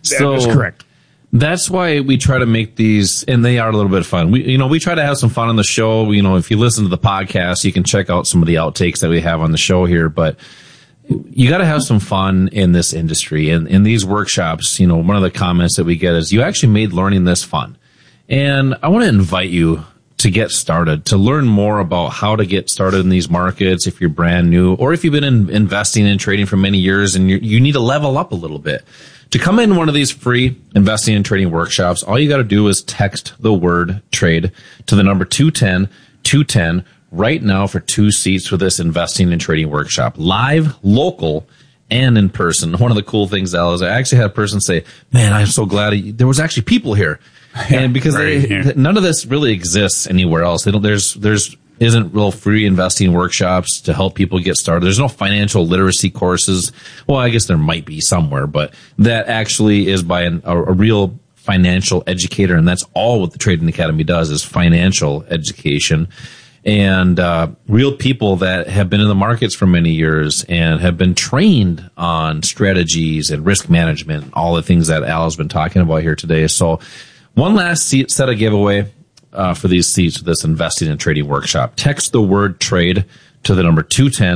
That is correct. That's why we try to make these, and they are a little bit fun. We try to have some fun on the show. If you listen to the podcast, you can check out some of the outtakes that we have on the show here, but you got to have some fun in this industry. And in these workshops, one of the comments that we get is you actually made learning this fun. And I want to invite you to get started, to learn more about how to get started in these markets if you're brand new, or if you've been investing and trading for many years and you need to level up a little bit. To come in one of these free investing and trading workshops, all you got to do is text the word trade to the number 210-210 right now for 2 seats for this investing and trading workshop. Live, local, and in person. One of the cool things, Al, is I actually had a person say, man, I'm so glad there was actually people here. And because none of this really exists anywhere else. There's isn't real free investing workshops to help people get started. There's no financial literacy courses. Well, I guess there might be somewhere, but that actually is by a real financial educator. And that's all what the Trading Academy does is financial education. And real people that have been in the markets for many years and have been trained on strategies and risk management, all the things that Al has been talking about here today. So one last set of giveaway for these seats for this investing and trading workshop. Text the word trade to the number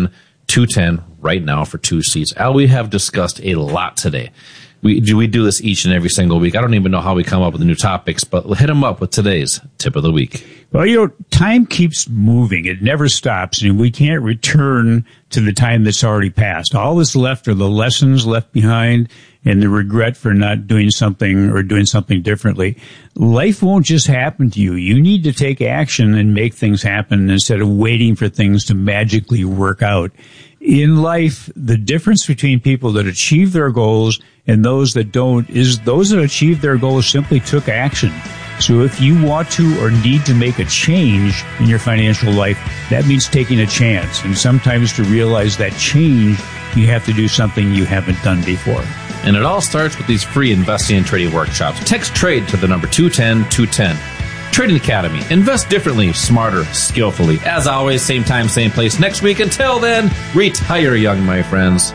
210-210 right now for 2 seats. Al, we have discussed a lot today. We do this each and every single week. I don't even know how we come up with the new topics, but we'll hit them up with today's tip of the week. Well, time keeps moving. It never stops, and we can't return to the time that's already passed. All that's left are the lessons left behind and the regret for not doing something or doing something differently. Life won't just happen to you. You need to take action and make things happen instead of waiting for things to magically work out. In life, the difference between people that achieve their goals and those that don't is those that achieve their goals simply took action. So if you want to or need to make a change in your financial life, that means taking a chance. And sometimes to realize that change, you have to do something you haven't done before. And it all starts with these free investing and trading workshops. Text trade to the number 210-210. Trading Academy. Invest differently, smarter, skillfully. As always, same time, same place next week. Until then, retire young, my friends.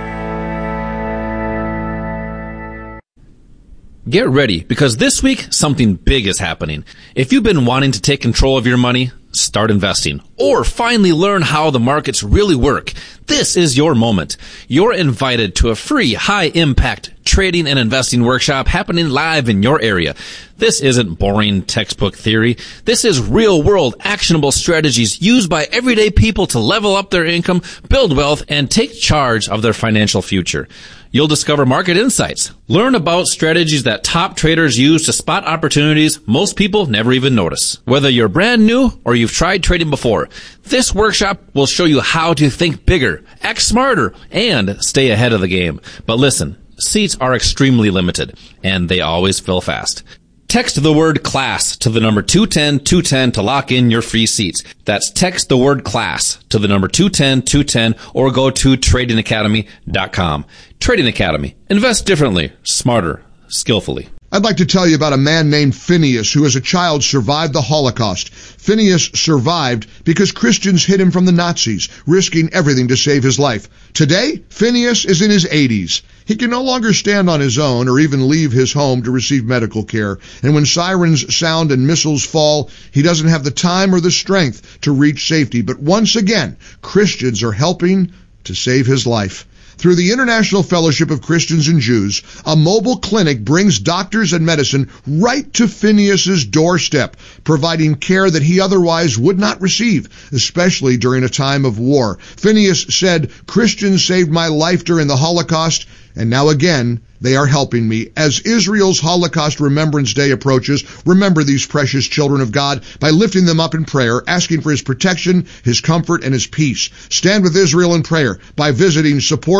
Get ready, because this week, something big is happening. If you've been wanting to take control of your money, start investing, or finally learn how the markets really work, this is your moment. You're invited to a free, high-impact trading and investing workshop happening live in your area. This isn't boring textbook theory. This is real-world, actionable strategies used by everyday people to level up their income, build wealth, and take charge of their financial future. You'll discover market insights, learn about strategies that top traders use to spot opportunities most people never even notice. Whether you're brand new or you've tried trading before, this workshop will show you how to think bigger, act smarter, and stay ahead of the game. But listen, seats are extremely limited, and they always fill fast. Text the word class to the number 210-210 to lock in your free seats. That's text the word class to the number 210-210 or go to tradingacademy.com. Trading Academy. Invest differently, smarter, skillfully. I'd like to tell you about a man named Phineas who as a child survived the Holocaust. Phineas survived because Christians hid him from the Nazis, risking everything to save his life. Today, Phineas is in his 80s. He can no longer stand on his own or even leave his home to receive medical care. And when sirens sound and missiles fall, he doesn't have the time or the strength to reach safety. But once again, Christians are helping to save his life. Through the International Fellowship of Christians and Jews, a mobile clinic brings doctors and medicine right to Phineas's doorstep, providing care that he otherwise would not receive, especially during a time of war. Phineas said, "Christians saved my life during the Holocaust, and now again, they are helping me." As Israel's Holocaust Remembrance Day approaches, remember these precious children of God by lifting them up in prayer, asking for his protection, his comfort, and his peace. Stand with Israel in prayer by visiting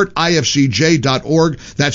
supportifcj.org. That's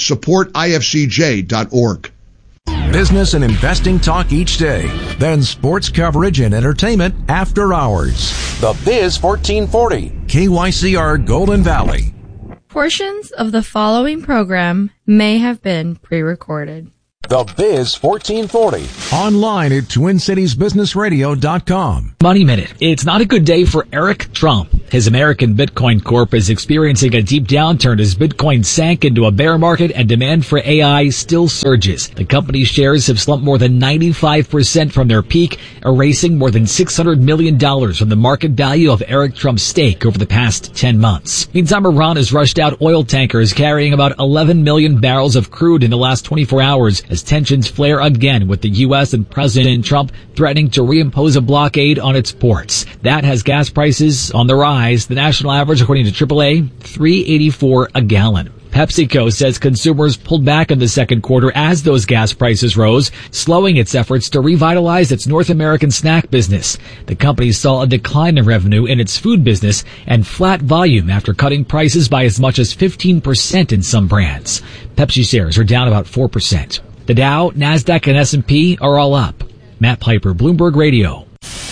supportifcj.org. Business and investing talk each day. Then sports coverage and entertainment after hours. The Biz 1440. KYCR Golden Valley. Portions of the following program may have been pre-recorded. The Biz 1440. Online at TwinCitiesBusinessRadio.com. Money Minute. It's not a good day for Eric Trump. His American Bitcoin Corp is experiencing a deep downturn as Bitcoin sank into a bear market and demand for AI still surges. The company's shares have slumped more than 95% from their peak, erasing more than $600 million from the market value of Eric Trump's stake over the past 10 months. Meantime, Iran has rushed out oil tankers carrying about 11 million barrels of crude in the last 24 hours as tensions flare again with the U.S. and President Trump threatening to reimpose a blockade on its ports. That has gas prices on the rise. The national average, according to AAA, $3.84 a gallon. PepsiCo says consumers pulled back in the second quarter as those gas prices rose, slowing its efforts to revitalize its North American snack business. The company saw a decline in revenue in its food business and flat volume after cutting prices by as much as 15% in some brands. Pepsi shares are down about 4%. The Dow, NASDAQ, and S&P are all up. Matt Piper, Bloomberg Radio.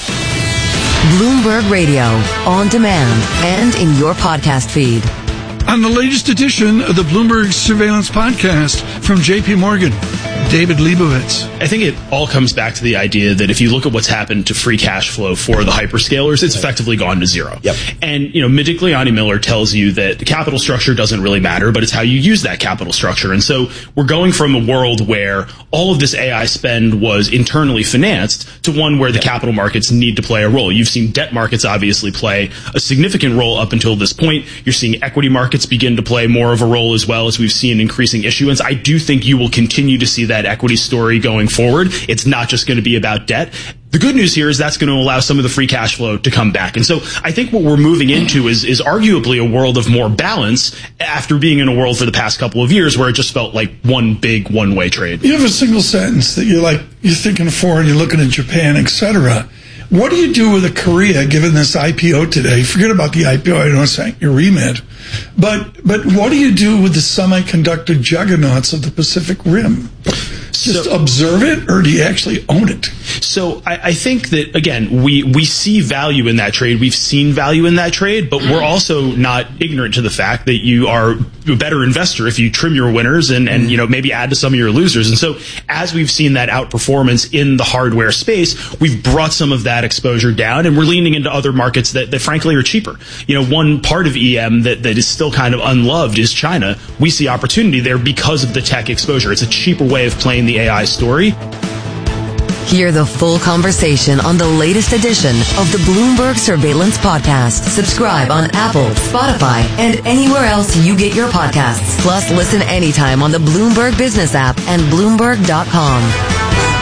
Bloomberg Radio, on demand and in your podcast feed. On the latest edition of the Bloomberg Surveillance Podcast from J.P. Morgan, David Leibovitz. I think it all comes back to the idea that if you look at what's happened to free cash flow for the hyperscalers, it's effectively gone to zero. Yep. And, Dick Leone-Miller tells you that the capital structure doesn't really matter, but it's how you use that capital structure. And so we're going from a world where all of this AI spend was internally financed to one where the capital markets need to play a role. You've seen debt markets obviously play a significant role up until this point. You're seeing equity markets begin to play more of a role as well, as we've seen increasing issuance. I do think you will continue to see that equity story going forward. It's not just going to be about debt. The good news here is that's going to allow some of the free cash flow to come back. And so I think what we're moving into is arguably a world of more balance after being in a world for the past couple of years where it just felt like one big one-way trade. You have a single sentence that you're thinking forward, you're looking at Japan, etc. What do you do with a Korea given this IPO today? Forget about the IPO, I know it's not your remit. But what do you do with the semiconductor juggernauts of the Pacific Rim? Just observe it, or do you actually own it? So I think that, again, we see value in that trade. We've seen value in that trade, but we're also not ignorant to the fact that you are a better investor if you trim your winners and maybe add to some of your losers. And so as we've seen that outperformance in the hardware space, we've brought some of that exposure down, and we're leaning into other markets that frankly are cheaper. One part of EM that is still kind of unloved is China. We see opportunity there because of the tech exposure. It's a cheaper way of playing the AI story. Hear the full conversation on the latest edition of the Bloomberg Surveillance Podcast. Subscribe on Apple, Spotify, and anywhere else you get your podcasts. Plus, listen anytime on the Bloomberg Business app and Bloomberg.com.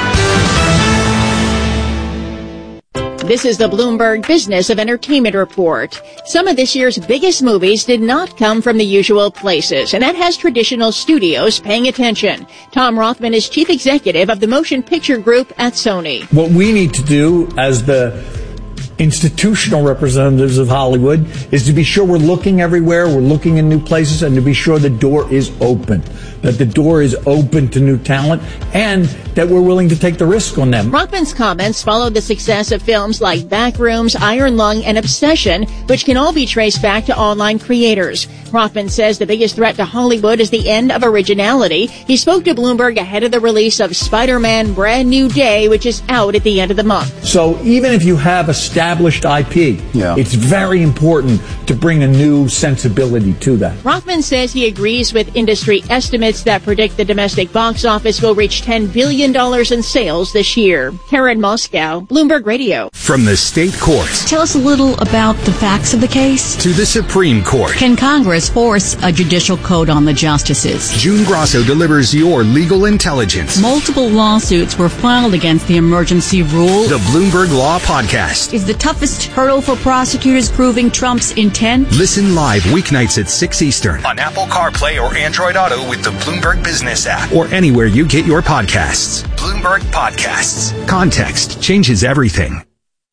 This is the Bloomberg Business of Entertainment Report. Some of this year's biggest movies did not come from the usual places, and that has traditional studios paying attention. Tom Rothman is chief executive of the Motion Picture Group at Sony. What we need to do as the institutional representatives of Hollywood is to be sure we're looking everywhere, we're looking in new places, and to be sure the door is open. That the door is open to new talent, and that we're willing to take the risk on them. Rothman's comments followed the success of films like Backrooms, Iron Lung, and Obsession, which can all be traced back to online creators. Rothman says the biggest threat to Hollywood is the end of originality. He spoke to Bloomberg ahead of the release of Spider-Man Brand New Day, which is out at the end of the month. So even if you have established IP, it's very important to bring a new sensibility to that. Rothman says he agrees with industry estimates that predict the domestic box office will reach $10 billion in sales this year. Karen Moscow, Bloomberg Radio. From the state courts. Tell us a little about the facts of the case. To the Supreme Court. Can Congress force a judicial code on the justices? June Grasso delivers your legal intelligence. Multiple lawsuits were filed against the emergency rule. The Bloomberg Law Podcast. Is the toughest hurdle for prosecutors proving Trump's intent? Listen live weeknights at 6 Eastern on Apple CarPlay or Android Auto with the Bloomberg Business app, or anywhere you get your podcasts. Bloomberg Podcasts. Context changes everything.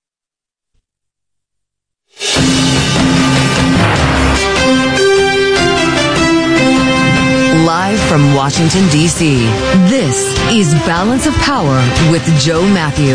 Live from Washington, D.C., this is Balance of Power with Joe Matthew.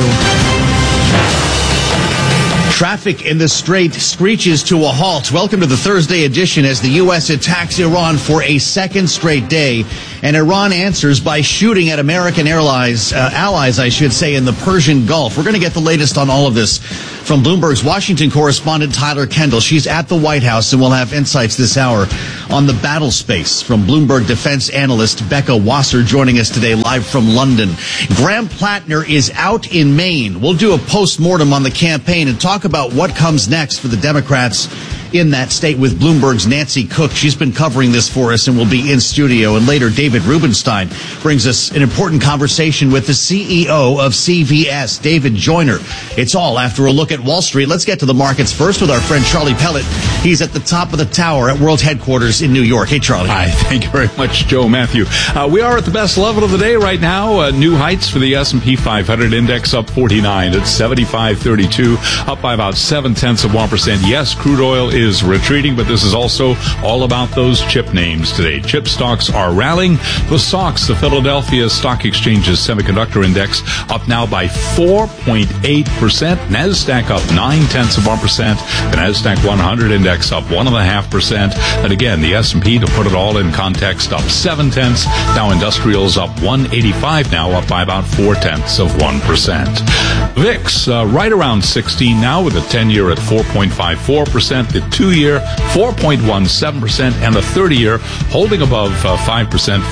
Traffic in the Strait screeches to a halt. Welcome to the Thursday edition as the U.S. attacks Iran for a second straight day. And Iran answers by shooting at American allies, in the Persian Gulf. We're going to get the latest on all of this from Bloomberg's Washington correspondent Tyler Kendall. She's at the White House and will have insights this hour on the battle space from Bloomberg defense analyst Becca Wasser joining us today live from London. Graham Plattner is out in Maine. We'll do a post-mortem on the campaign and talk about what comes next for the Democrats in that state with Bloomberg's Nancy Cook. She's been covering this for us and will be in studio. And later, David Rubenstein brings us an important conversation with the CEO of CVS, David Joyner. It's all after a look at Wall Street. Let's get to the markets first with our friend Charlie Pellet. He's at the top of the tower at World Headquarters in New York. Hey, Charlie. Hi, thank you very much, Joe Matthew. We are at the best level of the day right now. New heights for the S&P 500 index up 49 at 75.32, up by about 0.7%. Yes, crude oil is retreating, but this is also all about those chip names today. Chip stocks are rallying. The SOX, the Philadelphia Stock Exchange's semiconductor index, up now by 4.8%. NASDAQ up 0.9%. The NASDAQ 100 index up 1.5%. And again, the S&P, to put it all in context, up 0.7. Dow Industrials up 185 now, up by about 0.4%. VIX right around 16 now, with a 10-year at 4.54%. The 2-year 4.17%, and the 30-year holding above 5%,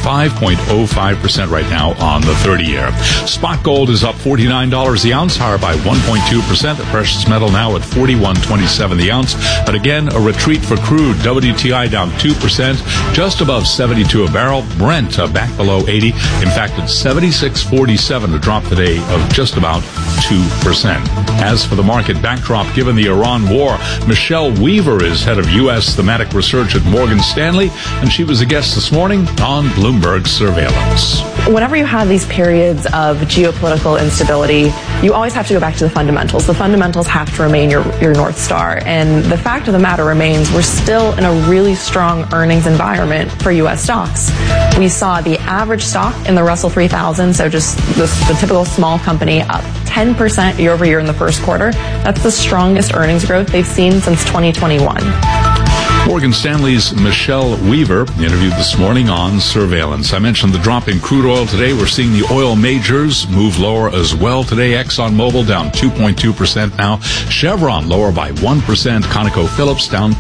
5.05% right now on the 30-year. Spot gold is up $49 the ounce, higher by 1.2%. The precious metal now at $41.27 the ounce. But again, a retreat for crude. WTI down 2%, just above 72 a barrel. Brent back below 80. In fact, at 76.47, a drop today of just about 2%. As for the market backdrop, given the Iran war, Michelle Weaver is head of U.S. thematic research at Morgan Stanley, and she was a guest this morning on Bloomberg Surveillance. Whenever you have these periods of geopolitical instability, you always have to go back to the fundamentals. The fundamentals have to remain your North Star. And the fact of the matter remains, we're still in a really strong earnings environment for U.S. stocks. We saw the average stock in the Russell 3000, so just the typical small company, up 10% year over year in the first quarter. That's the strongest earnings growth they've seen since 2021. Morgan Stanley's Michelle Weaver interviewed this morning on Surveillance. I mentioned the drop in crude oil today. We're seeing the oil majors move lower as well today. ExxonMobil down 2.2% now. Chevron lower by 1%. ConocoPhillips down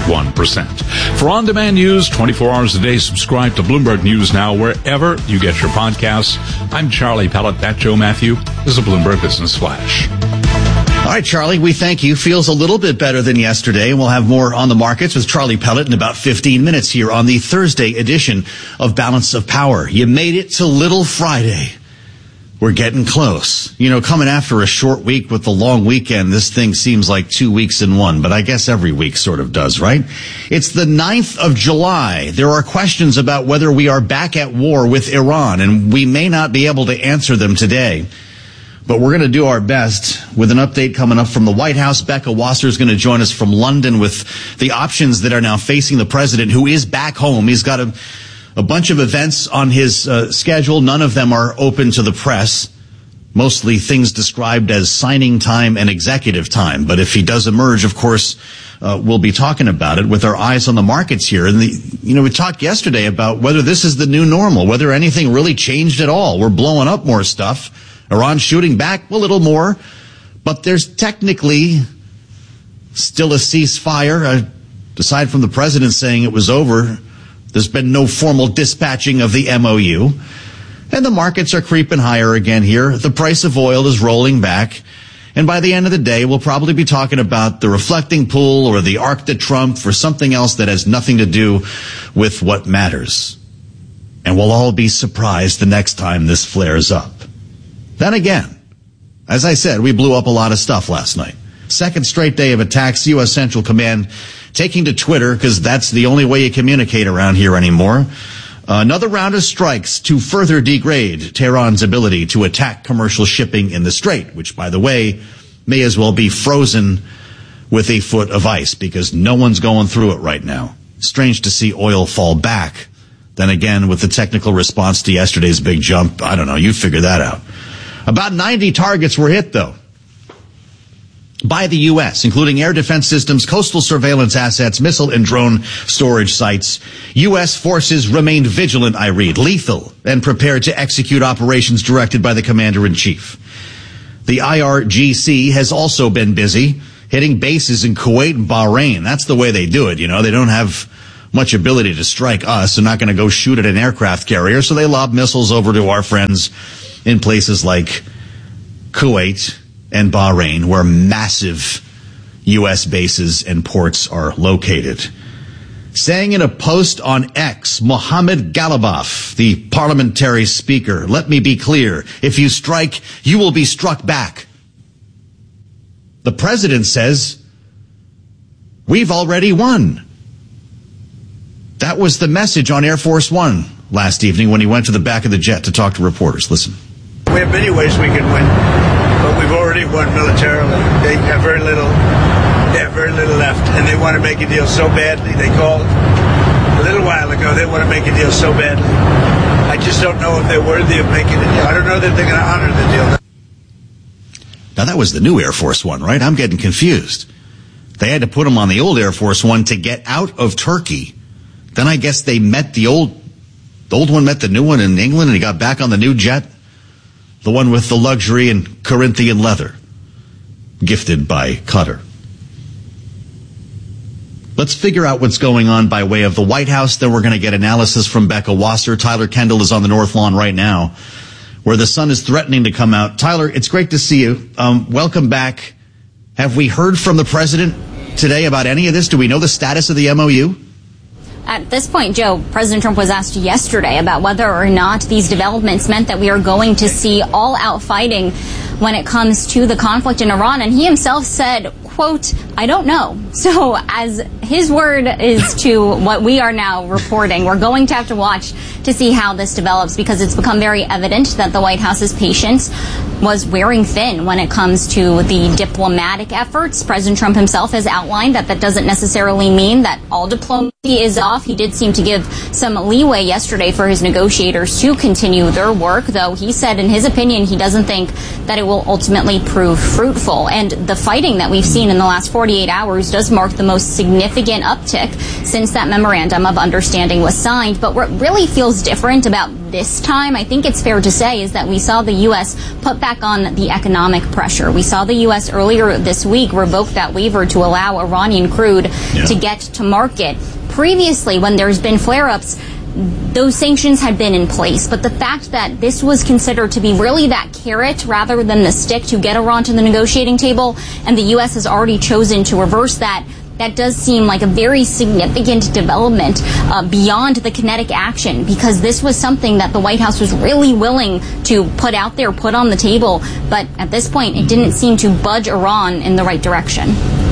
2.1%. For on-demand news, 24 hours a day, subscribe to Bloomberg News Now wherever you get your podcasts. I'm Charlie Pellet. That Joe Matthew is a Bloomberg Business Flash. All right, Charlie, we thank you. Feels a little bit better than yesterday. We'll have more on the markets with Charlie Pellet in about 15 minutes here on the Thursday edition of Balance of Power. You made it to Little Friday. We're getting close. You know, coming after a short week with the long weekend, this thing seems like 2 weeks in one, but I guess every week sort of does, right? It's the 9th of July. There are questions about whether we are back at war with Iran, and we may not be able to answer them today. But we're going to do our best with an update coming up from the White House. Becca Wasser is going to join us from London with the options that are now facing the president, who is back home. He's got a bunch of events on his schedule. None of them are open to the press. Mostly things described as signing time and executive time. But if he does emerge, of course, we'll be talking about it with our eyes on the markets here. And we talked yesterday about whether this is the new normal, whether anything really changed at all. We're blowing up more stuff. Iran shooting back a little more, but there's technically still a ceasefire. Aside from the president saying it was over, there's been no formal dispatching of the MOU. And the markets are creeping higher again here. The price of oil is rolling back. And by the end of the day, we'll probably be talking about the reflecting pool or the Arc de Trump or something else that has nothing to do with what matters. And we'll all be surprised the next time this flares up. Then again, as I said, we blew up a lot of stuff last night. Second straight day of attacks, U.S. Central Command taking to Twitter, because that's the only way you communicate around here anymore. Another round of strikes to further degrade Tehran's ability to attack commercial shipping in the Strait, which, by the way, may as well be frozen with a foot of ice, because no one's going through it right now. Strange to see oil fall back. Then again, with the technical response to yesterday's big jump, I don't know, you figure that out. About 90 targets were hit, though, by the U.S., including air defense systems, coastal surveillance assets, missile and drone storage sites. U.S. forces remained vigilant, I read, lethal, and prepared to execute operations directed by the commander-in-chief. The IRGC has also been busy hitting bases in Kuwait and Bahrain. That's the way they do it. You know, they don't have much ability to strike us. They're not going to go shoot at an aircraft carrier, so they lob missiles over to our friends in places like Kuwait and Bahrain, where massive U.S. bases and ports are located. Saying in a post on X, Mohammed Galibaf, the parliamentary speaker, "Let me be clear. If you strike, you will be struck back." The president says, "We've already won." That was the message on Air Force One last evening when he went to the back of the jet to talk to reporters. Listen. We have many ways we can win, but we've already won militarily. They have very little left, and they want to make a deal so badly. They called a little while ago. They want to make a deal so badly. I just don't know if they're worthy of making a deal. I don't know that they're going to honor the deal. Now, that was the new Air Force One, right? I'm getting confused. They had to put him on the old Air Force One to get out of Turkey. Then I guess they met the old one met the new one in England, and he got back on the new jet, the one with the luxury and Corinthian leather, gifted by Qatar. Let's figure out what's going on by way of the White House. Then we're going to get analysis from Becca Wasser. Tyler Kendall is on the North Lawn right now, where the sun is threatening to come out. Tyler, it's great to see you. Welcome back. Have we heard from the president today about any of this? Do we know the status of the MOU? At this point, Joe, President Trump was asked yesterday about whether or not these developments meant that we are going to see all-out fighting when it comes to the conflict in Iran. And he himself said, quote, "I don't know." So as his word is to what we are now reporting, we're going to have to watch to see how this develops, because it's become very evident that the White House's patience was wearing thin when it comes to the diplomatic efforts. President Trump himself has outlined that that doesn't necessarily mean that all diplomacy is off. He did seem to give some leeway yesterday for his negotiators to continue their work, though he said in his opinion he doesn't think that it will ultimately prove fruitful. And the fighting that we've seen in the last 48 hours does mark the most significant uptick since that memorandum of understanding was signed. But what really feels different about this time, I think it's fair to say, is that we saw the U.S. put back on the economic pressure. We saw the U.S. earlier this week revoke that waiver to allow Iranian crude to get to market. Previously, when there's been flare-ups, those sanctions had been in place. But the fact that this was considered to be really that carrot rather than the stick to get Iran to the negotiating table, and the U.S. has already chosen to reverse that, that does seem like a very significant development beyond the kinetic action, because this was something that the White House was really willing to put out there, put on the table. But at this point, it didn't seem to budge Iran in the right direction.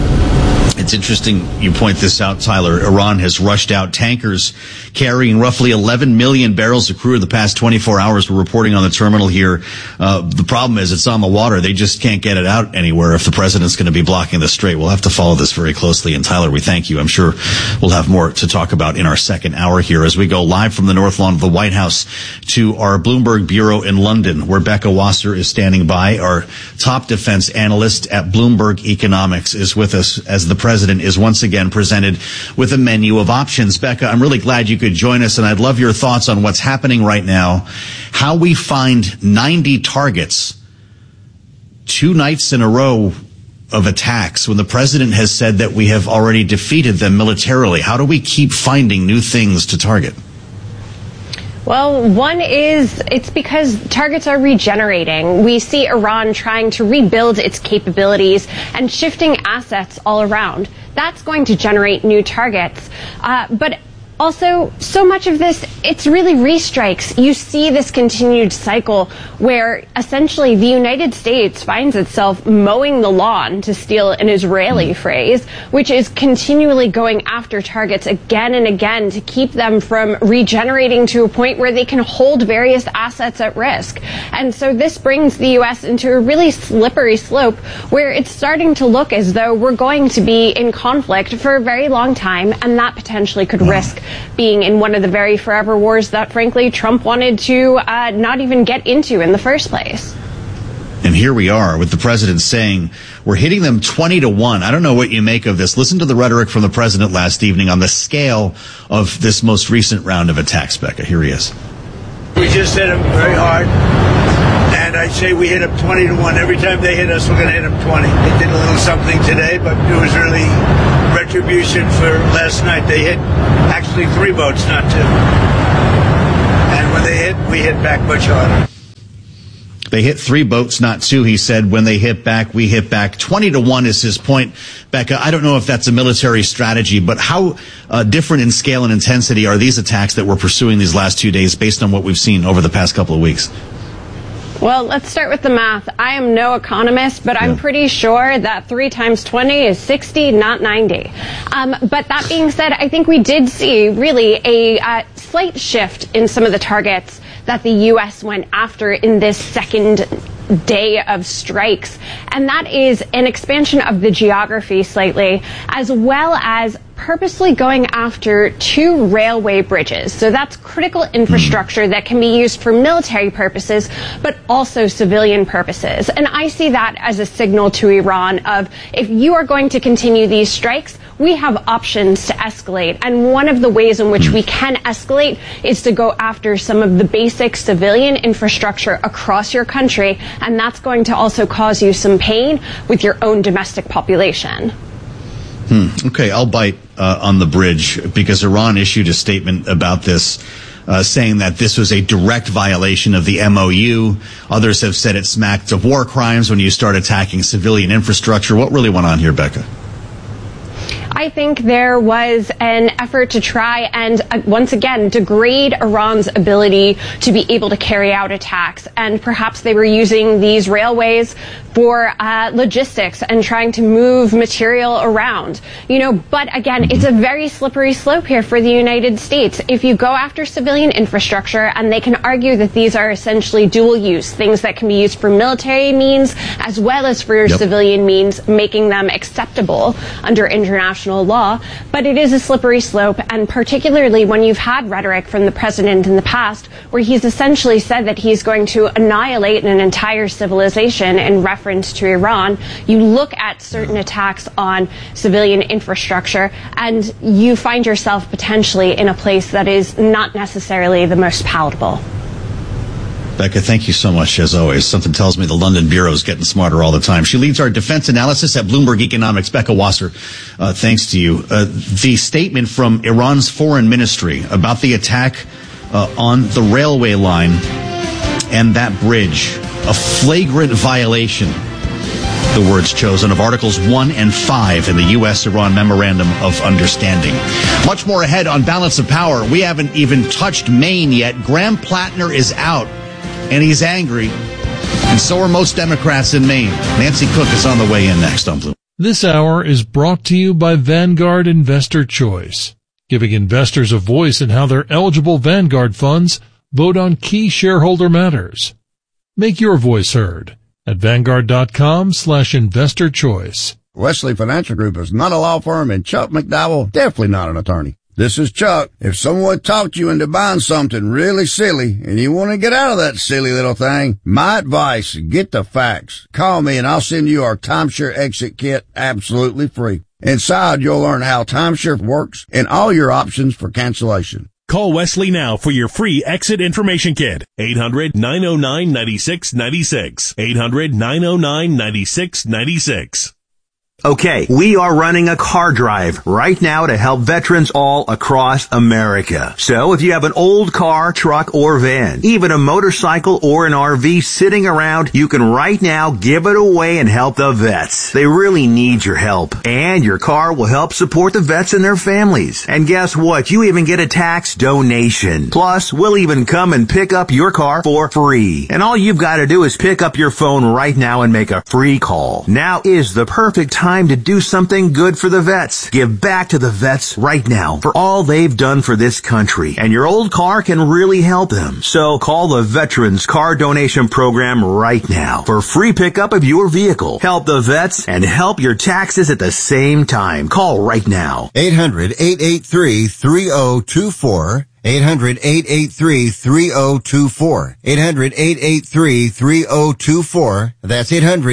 It's interesting you point this out, Tyler. Iran has rushed out tankers carrying roughly 11 million barrels of crude the past 24 hours. We're reporting on the terminal here. The problem is it's on the water. They just can't get it out anywhere if the president's going to be blocking the strait. We'll have to follow this very closely. And Tyler, we thank you. I'm sure we'll have more to talk about in our second hour here as we go live from the North Lawn of the White House to our Bloomberg Bureau in London, where Becca Wasser is standing by. Our top defense analyst at Bloomberg Economics is with us as the president is once again presented with a menu of options. Becca, I'm really glad you could join us, and I'd love your thoughts on what's happening right now, how we find 90 targets 2 nights in a row of attacks when the president has said that we have already defeated them militarily. How do we keep finding new things to target? Well, one is it's because targets are regenerating. We see Iran trying to rebuild its capabilities and shifting assets all around. That's going to generate new targets. But also, so much of this, it's really restrikes. You see this continued cycle where essentially the United States finds itself mowing the lawn, to steal an Israeli phrase, which is continually going after targets again and again to keep them from regenerating to a point where they can hold various assets at risk. And so this brings the U.S. into a really slippery slope where it's starting to look as though we're going to be in conflict for a very long time, and that potentially could risk being in one of the very forever wars that, frankly, Trump wanted to not even get into in the first place. And here we are with the president saying we're hitting them 20-1. I don't know what you make of this. Listen to the rhetoric from the president last evening on the scale of this most recent round of attacks, Becca. Here he is. We just hit them very hard, and I I say we hit them 20-1. Every time they hit us, we're going to hit them 20. They did a little something today, but it was really retribution for last night. They hit actually 3 boats, not 2. And when they hit, we hit back much harder. They hit 3 boats, not 2, he said. When they hit back, we hit back. 20-1 is his point. Becca, I don't know if that's a military strategy, but how different in scale and intensity are these attacks that we're pursuing these last 2 days based on what we've seen over the past couple of weeks? Well, let's start with the math. I am no economist, but I'm pretty sure that 3 times 20 is 60, not 90. But that being said, I think we did see really a slight shift in some of the targets that the U.S. went after in this second day of strikes. And that is an expansion of the geography slightly, as well as purposely going after 2 railway bridges. So that's critical infrastructure that can be used for military purposes, but also civilian purposes. And I see that as a signal to Iran of, if you are going to continue these strikes, we have options to escalate. And one of the ways in which we can escalate is to go after some of the basic civilian infrastructure across your country. And that's going to also cause you some pain with your own domestic population. Okay, I'll bite on the bridge because Iran issued a statement about this, saying that this was a direct violation of the MOU. Others have said it smacked of war crimes when you start attacking civilian infrastructure. What really went on here, Becca? I think there was an effort to try and, once again, degrade Iran's ability to be able to carry out attacks. And perhaps they were using these railways for logistics and trying to move material around. But again, it's a very slippery slope here for the United States. If you go after civilian infrastructure, and they can argue that these are essentially dual use, things that can be used for military means as well as for civilian means, making them acceptable under international law, but it is a slippery slope, and particularly when you've had rhetoric from the president in the past where he's essentially said that he's going to annihilate an entire civilization in reference to Iran. You look at certain attacks on civilian infrastructure and you find yourself potentially in a place that is not necessarily the most palatable. Becca, thank you so much, as always. Something tells me the London Bureau is getting smarter all the time. She leads our defense analysis at Bloomberg Economics. Becca Wasser, thanks to you. The statement from Iran's foreign ministry about the attack on the railway line and that bridge, a flagrant violation, the words chosen, of Articles 1 and 5 in the U.S.-Iran Memorandum of Understanding. Much more ahead on Balance of Power. We haven't even touched Maine yet. Graham Plattner is out. And he's angry, and so are most Democrats in Maine. Nancy Cook is on the way in next on Bloomberg. This hour is brought to you by Vanguard Investor Choice, giving investors a voice in how their eligible Vanguard funds vote on key shareholder matters. Make your voice heard at Vanguard.com/investor choice. Wesley Financial Group is not a law firm, and Chuck McDowell definitely not an attorney. This is Chuck. If someone talked you into buying something really silly and you want to get out of that silly little thing, my advice, get the facts. Call me and I'll send you our timeshare exit kit absolutely free. Inside, you'll learn how timeshare works and all your options for cancellation. Call Wesley now for your free exit information kit. 800-909-9696. 800-909-9696. Okay, we are running a car drive right now to help veterans all across America. So if you have an old car, truck, or van, even a motorcycle or an RV sitting around, you can right now give it away and help the vets. They really need your help. And your car will help support the vets and their families. And guess what? You even get a tax donation. Plus, we'll even come and pick up your car for free. And all you've got to do is pick up your phone right now and make a free call. Now is the perfect time to do something good for the vets. Give back to the vets right now for all they've done for this country. And your old car can really help them. So call the Veterans Car Donation Program right now for free pickup of your vehicle. Help the vets and help your taxes at the same time. Call right now. 800-883-3024. 800-883-3024. 800-883-3024. That's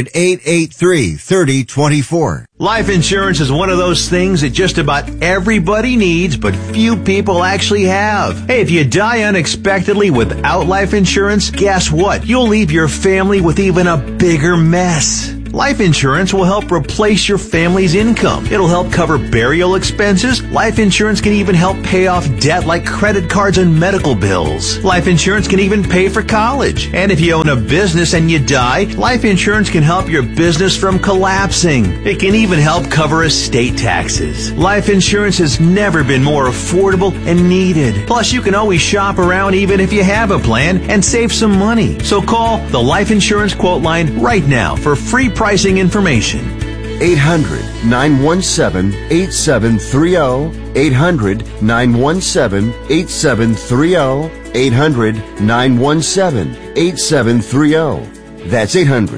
800-883-3024. Life insurance is one of those things that just about everybody needs, but few people actually have. Hey, if you die unexpectedly without life insurance, guess what? You'll leave your family with even a bigger mess. Life insurance will help replace your family's income. It'll help cover burial expenses. Life insurance can even help pay off debt like credit cards and medical bills. Life insurance can even pay for college. And if you own a business and you die, life insurance can help your business from collapsing. It can even help cover estate taxes. Life insurance has never been more affordable and needed. Plus, you can always shop around even if you have a plan and save some money. So call the Life Insurance Quote Line right now for free pricing information. 800-917-8730. 800-917-8730. 800-917-8730. That's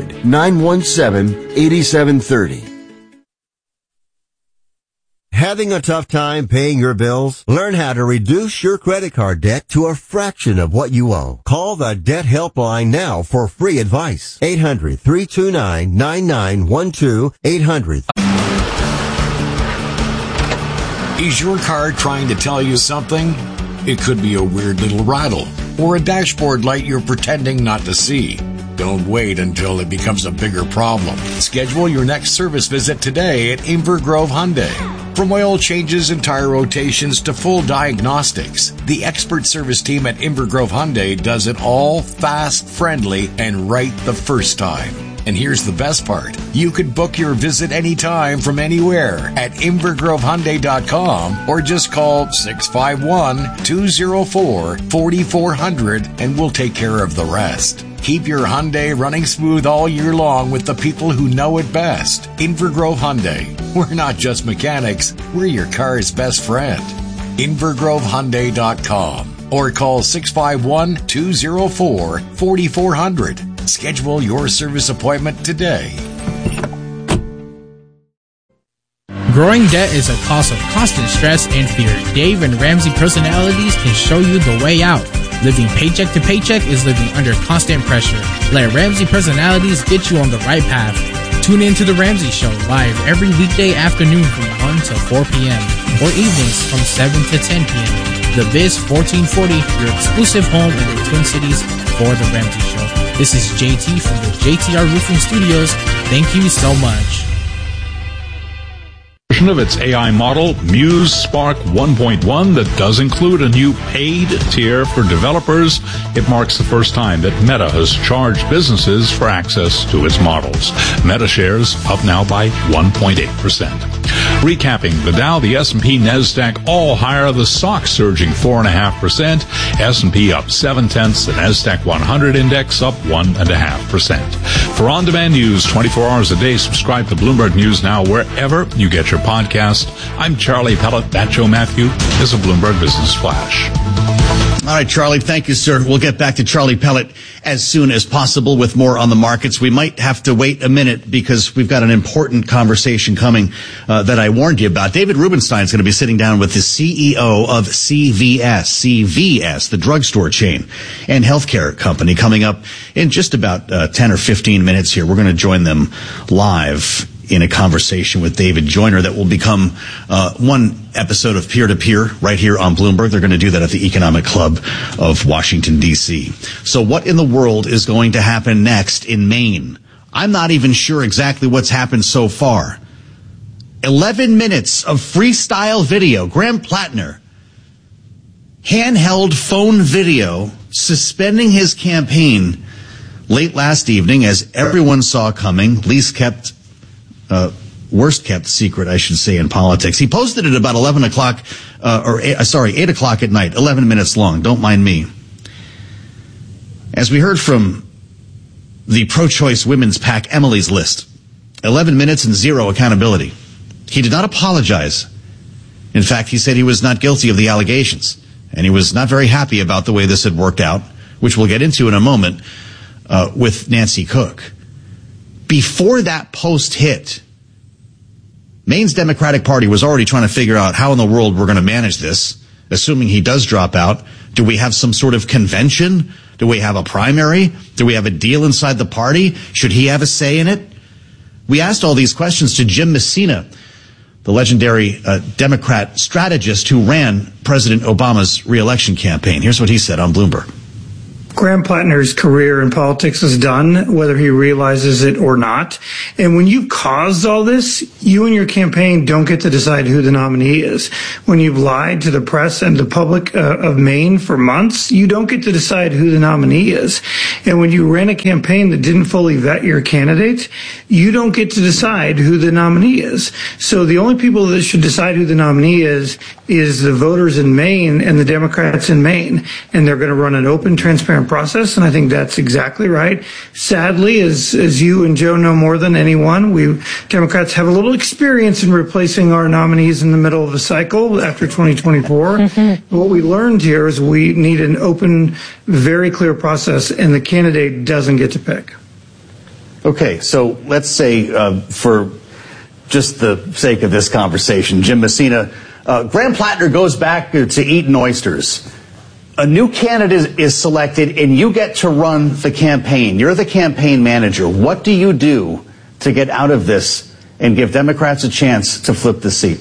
800-917-8730. Having a tough time paying your bills? Learn how to reduce your credit card debt to a fraction of what you owe. Call the Debt Helpline now for free advice. 800-329-9912. 800. Is your car trying to tell you something? It could be a weird little rattle or a dashboard light you're pretending not to see. Don't wait until it becomes a bigger problem. Schedule your next service visit today at Inver Grove Hyundai. From oil changes and tire rotations to full diagnostics, the expert service team at Inver Grove Hyundai does it all fast, friendly, and right the first time. And here's the best part. You can book your visit anytime from anywhere at invergrovehyundai.com or just call 651-204-4400 and we'll take care of the rest. Keep your Hyundai running smooth all year long with the people who know it best. Inver Grove Hyundai. We're not just mechanics, we're your car's best friend. invergrovehyundai.com or call 651-204-4400. Schedule your service appointment today. Growing debt is a cause of constant stress and fear. Dave and Ramsey Personalities can show you the way out. Living paycheck to paycheck is living under constant pressure. Let Ramsey Personalities get you on the right path. Tune in to The Ramsey Show live every weekday afternoon from 1 to 4 p.m. or evenings from 7 to 10 p.m. The Biz 1440, your exclusive home in the Twin Cities for The Ramsey Show. This is JT from the JTR Roofing Studios. Thank you so much. Of its AI model, Muse Spark 1.1, that does include a new paid tier for developers. It marks the first time that Meta has charged businesses for access to its models. Meta shares up now by 1.8%. Recapping the Dow, the S&P, NASDAQ all higher, the SOX surging 4.5%, S&P up 0.7, the NASDAQ 100 index up 1.5%. For on-demand news 24 hours a day, subscribe to Bloomberg News Now wherever you get your podcast. I'm Charlie Pellet. That Joe Matthew is a Bloomberg Business Flash. All right, Charlie, thank you, sir. We'll get back to Charlie Pellet as soon as possible with more on the markets. We might have to wait a minute because we've got an important conversation coming that I warned you about. David Rubenstein is going to be sitting down with the CEO of CVS, the drugstore chain and healthcare company, coming up in just about 10 or 15 minutes here. We're going to join them live in a conversation with David Joyner that will become one episode of Peer-to-Peer right here on Bloomberg. They're going to do that at the Economic Club of Washington, D.C. So what in the world is going to happen next in Maine? I'm not even sure exactly what's happened so far. 11 minutes of freestyle video. Graham Plattner, handheld phone video, suspending his campaign late last evening as everyone saw coming, worst kept secret, I should say, in politics. He posted it about 8 o'clock at night, 11 minutes long. Don't mind me. As we heard from the pro-choice women's PAC, Emily's List, 11 minutes and zero accountability. He did not apologize. In fact, he said he was not guilty of the allegations, and he was not very happy about the way this had worked out, which we'll get into in a moment, with Nancy Cook. Before that post hit, Maine's Democratic Party was already trying to figure out how in the world we're going to manage this, assuming he does drop out, do we have some sort of convention? Do we have a primary? Do we have a deal inside the party? Should he have a say in it? We asked all these questions to Jim Messina, the legendary Democrat strategist who ran President Obama's re-election campaign. Here's what he said on Bloomberg. Graham Plattner's career in politics is done, whether he realizes it or not. And when you've caused all this, you and your campaign don't get to decide who the nominee is. When you've lied to the press and the public of Maine for months, you don't get to decide who the nominee is. And when you ran a campaign that didn't fully vet your candidate, you don't get to decide who the nominee is. So the only people that should decide who the nominee is the voters in Maine and the Democrats in Maine. And they're going to run an open, transparent process, and I think that's exactly right. Sadly, as you and Joe know more than anyone, we Democrats have a little experience in replacing our nominees in the middle of a cycle after 2024. Mm-hmm. What we learned here is we need an open, very clear process, and the candidate doesn't get to pick. Okay, so let's say, for just the sake of this conversation, Jim Messina, Graham Plattner goes back to eating oysters. A new candidate is selected, and you get to run the campaign. You're the campaign manager. What do you do to get out of this and give Democrats a chance to flip the seat?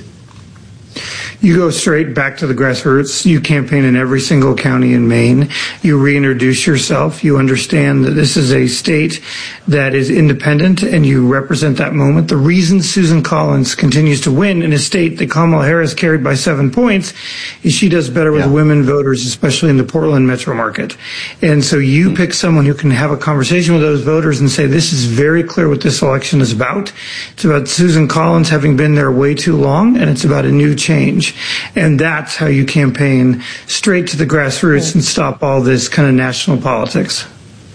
You go straight back to the grassroots. You campaign in every single county in Maine. You reintroduce yourself. You understand that this is a state that is independent, and you represent that moment. The reason Susan Collins continues to win in a state that Kamala Harris carried by 7 points is she does better with women voters, especially in the Portland metro market. And so you pick someone who can have a conversation with those voters and say, this is very clear what this election is about. It's about Susan Collins having been there way too long, and it's about a new change. And that's how you campaign straight to the grassroots and stop all this kind of national politics.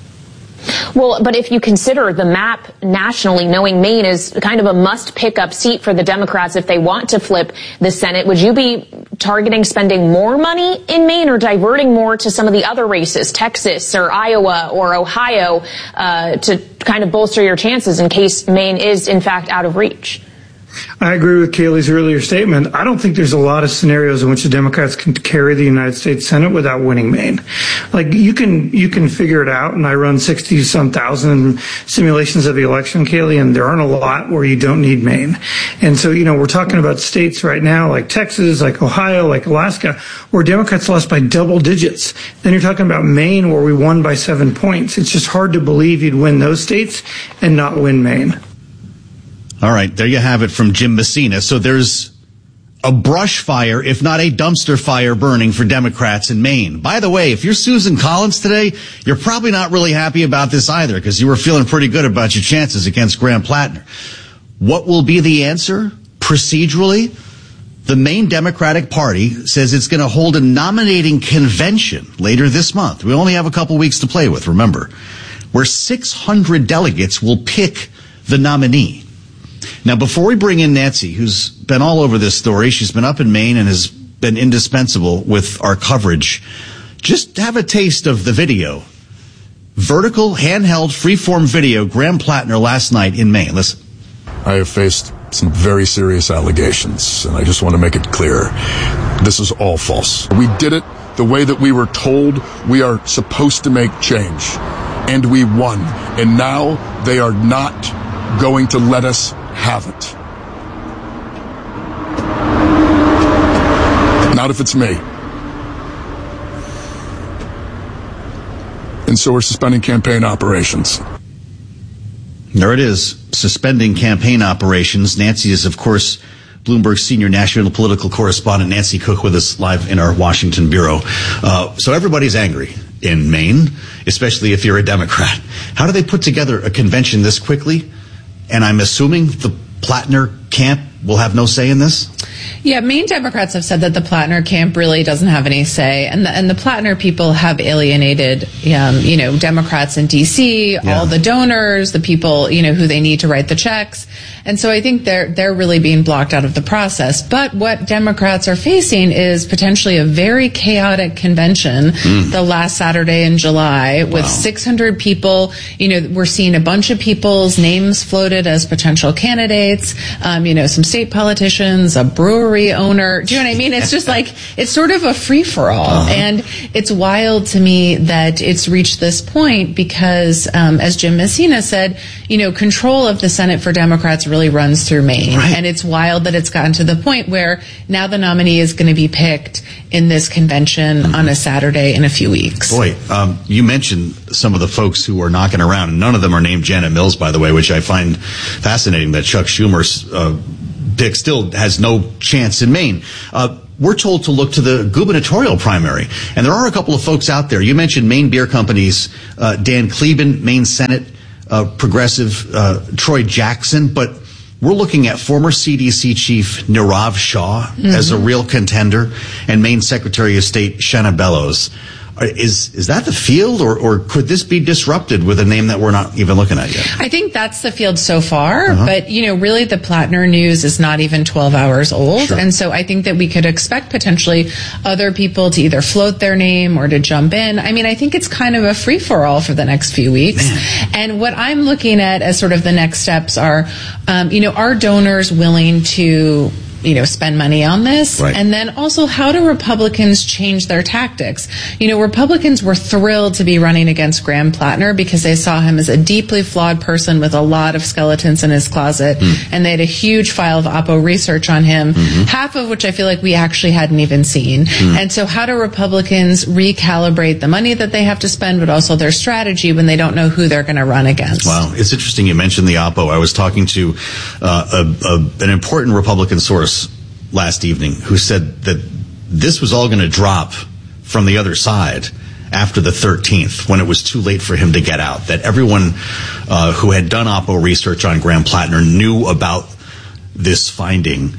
Well, but if you consider the map nationally, knowing Maine is kind of a must-pick-up seat for the Democrats if they want to flip the Senate, would you be targeting spending more money in Maine or diverting more to some of the other races, Texas or Iowa or Ohio, to kind of bolster your chances in case Maine is, in fact, out of reach? I agree with Kayleigh's earlier statement. I don't think there's a lot of scenarios in which the Democrats can carry the United States Senate without winning Maine. Like, you can figure it out, and I run 60-some thousand simulations of the election, Kayleigh, and there aren't a lot where you don't need Maine. And so, we're talking about states right now like Texas, like Ohio, like Alaska, where Democrats lost by double digits. Then you're talking about Maine, where we won by 7 points. It's just hard to believe you'd win those states and not win Maine. All right, there you have it from Jim Messina. So there's a brush fire, if not a dumpster fire, burning for Democrats in Maine. By the way, if you're Susan Collins today, you're probably not really happy about this either, because you were feeling pretty good about your chances against Graham Plattner. What will be the answer? Procedurally, the Maine Democratic Party says it's going to hold a nominating convention later this month. We only have a couple weeks to play with, remember, where 600 delegates will pick the nominee. Now, before we bring in Nancy, who's been all over this story, she's been up in Maine and has been indispensable with our coverage, just have a taste of the video. Vertical, handheld, freeform video, Graham Plattner last night in Maine. Listen. I have faced some very serious allegations, and I just want to make it clear. This is all false. We did it the way that we were told we are supposed to make change, and we won. And now they are not going to let us have it. Not if it's me. And so we're suspending campaign operations. There it is, suspending campaign operations. Nancy is, of course, Bloomberg's senior national political correspondent, Nancy Cook, with us live in our Washington bureau. So everybody's angry in Maine, especially if you're a Democrat. How do they put together a convention this quickly? And I'm assuming the Plattner camp will have no say in this? Yeah, Maine Democrats have said that the Plattner camp really doesn't have any say, and the Plattner people have alienated, Democrats in D.C., all the donors, the people, who they need to write the checks, and so I think they're really being blocked out of the process. But what Democrats are facing is potentially a very chaotic convention the last Saturday in July with 600 people. We're seeing a bunch of people's names floated as potential candidates. some state politicians, a brewery owner. Do you know what I mean? It's just like, it's sort of a free-for-all. And it's wild to me that it's reached this point because, as Jim Messina said, control of the Senate for Democrats really runs through Maine. Right. And it's wild that it's gotten to the point where now the nominee is going to be picked in this convention on a Saturday in a few weeks. Boy, you mentioned some of the folks who are knocking around, and none of them are named Janet Mills, by the way, which I find fascinating that Chuck Schumer's pick still has no chance in Maine. We're told to look to the gubernatorial primary, and there are a couple of folks out there. You mentioned Maine Beer Company's Dan Kleben, Maine Senate progressive Troy Jackson, but we're looking at former CDC chief Nirav Shah as a real contender, and Maine Secretary of State Shanna Bellows. Is that the field, or could this be disrupted with a name that we're not even looking at yet? I think that's the field so far, but, really the Plattner news is not even 12 hours old. Sure. And so I think that we could expect potentially other people to either float their name or to jump in. I mean, I think it's kind of a free-for-all for the next few weeks. And what I'm looking at as sort of the next steps are, are donors willing to spend money on this? Right. And then also, how do Republicans change their tactics? Republicans were thrilled to be running against Graham Plattner because they saw him as a deeply flawed person with a lot of skeletons in his closet. And they had a huge file of Oppo research on him, half of which I feel like we actually hadn't even seen. And so how do Republicans recalibrate the money that they have to spend, but also their strategy when they don't know who they're going to run against? Wow. It's interesting you mentioned the Oppo. I was talking to an important Republican source last evening who said that this was all going to drop from the other side after the 13th, when it was too late for him to get out, that everyone who had done Oppo research on Graham Plattner knew about this finding.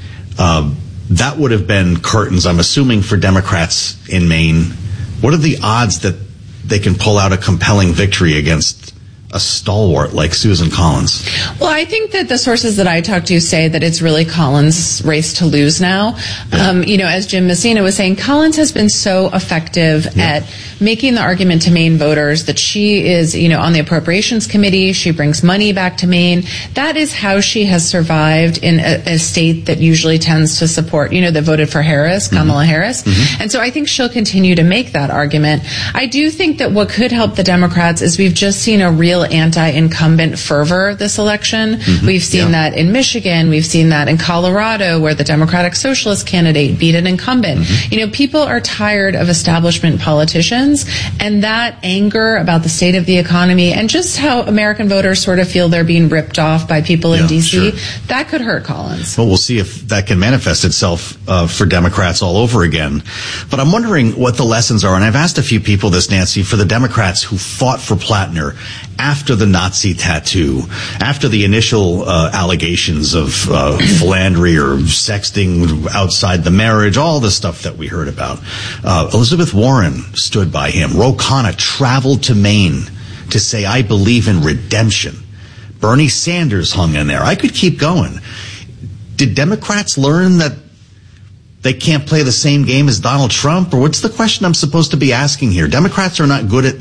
That would have been curtains, I'm assuming, for Democrats in Maine. What are the odds that they can pull out a compelling victory against a stalwart like Susan Collins? Well, I think that the sources that I talked to say that it's really Collins' race to lose now. As Jim Messina was saying, Collins has been so effective at making the argument to Maine voters that she is, on the appropriations committee. She brings money back to Maine. That is how she has survived in a state that usually tends to support, that voted for Harris, Kamala Harris. And so I think she'll continue to make that argument. I do think that what could help the Democrats is we've just seen a real anti-incumbent fervor this election. We've seen that in Michigan. We've seen that in Colorado, where the Democratic Socialist candidate beat an incumbent. People are tired of establishment politicians, and that anger about the state of the economy and just how American voters sort of feel they're being ripped off by people in D.C., that could hurt Collins. Well, we'll see if that can manifest itself for Democrats all over again. But I'm wondering what the lessons are, and I've asked a few people this, Nancy, for the Democrats who fought for Plattner after the Nazi tattoo, after the initial allegations of philandry or sexting outside the marriage, all the stuff that we heard about. Elizabeth Warren stood by him. Ro Khanna traveled to Maine to say, I believe in redemption. Bernie Sanders hung in there. I could keep going. Did Democrats learn that they can't play the same game as Donald Trump? Or what's the question I'm supposed to be asking here? Democrats are not good at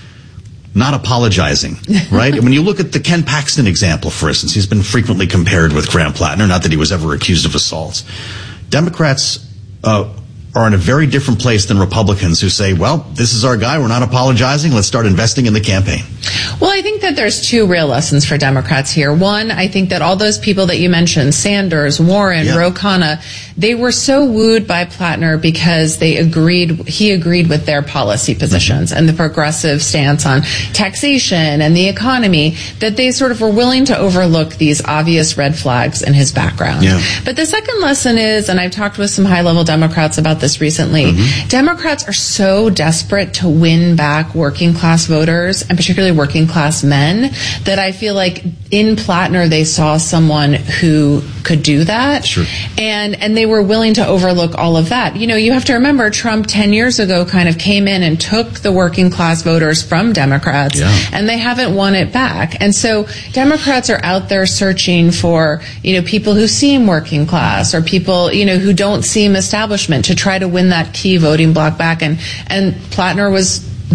not apologizing, right? When you look at the Ken Paxton example, for instance, he's been frequently compared with Graham Plattner, not that he was ever accused of assaults. Democrats are in a very different place than Republicans who say, well, this is our guy, we're not apologizing, let's start investing in the campaign. Well, I think that there's two real lessons for Democrats here. One, I think that all those people that you mentioned, Sanders, Warren, Ro Khanna, they were so wooed by Plattner because he agreed with their policy positions and the progressive stance on taxation and the economy, that they sort of were willing to overlook these obvious red flags in his background. But the second lesson is, and I've talked with some high-level Democrats about this recently, Democrats are so desperate to win back working-class voters, and particularly working-class men, that I feel like in Plattner they saw someone who could do that. And they were willing to overlook all of that. You have to remember Trump 10 years ago kind of came in and took the working-class voters from Democrats, and they haven't won it back. And so Democrats are out there searching for, people who seem working class or people, who don't seem establishment to try to win that key voting bloc back. And Plattner was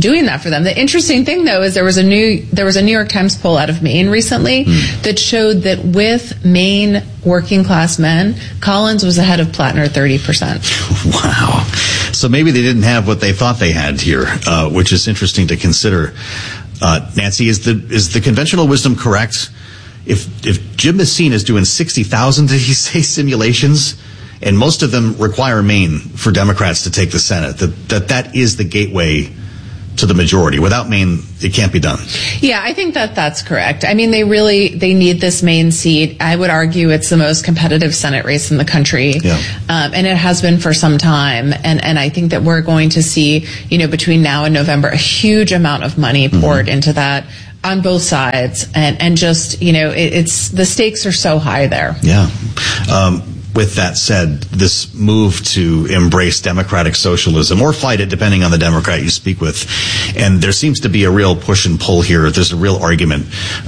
doing that for them. The interesting thing, though, is there was a New York Times poll out of Maine recently that showed that with Maine working class men, Collins was ahead of Plattner 30%. Wow. So maybe they didn't have what they thought they had here, which is interesting to consider. Nancy, is the conventional wisdom correct? If Jim Messina is doing 60,000, did he say, simulations, and most of them require Maine for Democrats to take the Senate, that is the gateway to the majority. Without Maine, it can't be done. Yeah, I think that's correct. I mean, they need this Maine seat. I would argue it's the most competitive Senate race in the country. Yeah. And it has been for some time. And I think that we're going to see, between now and November, a huge amount of money poured into that on both sides. And just, it's the stakes are so high there. Yeah. With that said, this move to embrace democratic socialism, or fight it depending on the Democrat you speak with, and there seems to be a real push and pull here. There's a real argument.